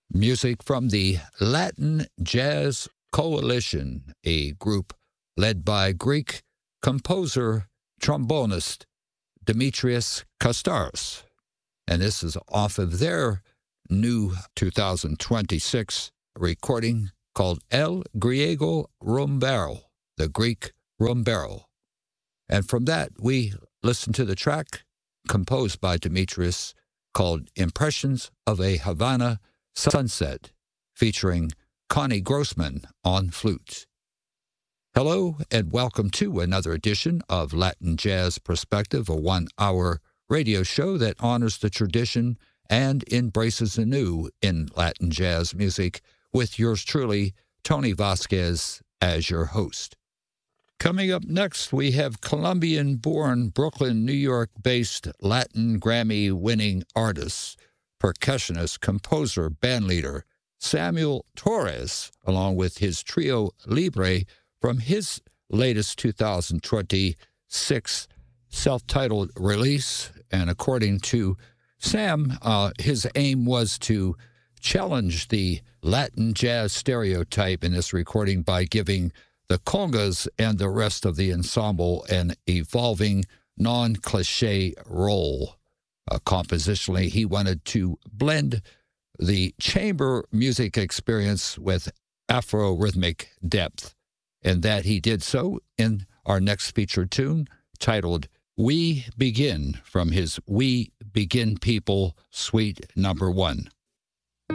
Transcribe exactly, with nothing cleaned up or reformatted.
Music from the Latin Jazz Coalition, a group led by Greek composer, trombonist Demetrios Kastaros. And this is off of their new two thousand twenty-six recording called El Griego Rumbero, the Greek Rumbero. And from that, we listen to the track composed by Demetrios called Impressions of a Havana Sunset, featuring Connie Grossman on flute. Hello, and welcome to another edition of Latin Jazz Perspective, a one-hour radio show that honors the tradition and embraces the new in Latin jazz music, with yours truly, Tony Vasquez, as your host. Coming up next, we have Colombian-born, Brooklyn, New York-based Latin Grammy-winning artist, percussionist, composer, bandleader Samuel Torres, along with his trio Libre from his latest two thousand twenty-six self-titled release. And according to Sam, uh, his aim was to challenge the Latin jazz stereotype in this recording by giving the congas and the rest of the ensemble an evolving, non-cliche role. Uh, compositionally, he wanted to blend the chamber music experience with Afro-rhythmic depth, and that he did so in our next featured tune titled We Begin, from his We Begin People Suite Number One.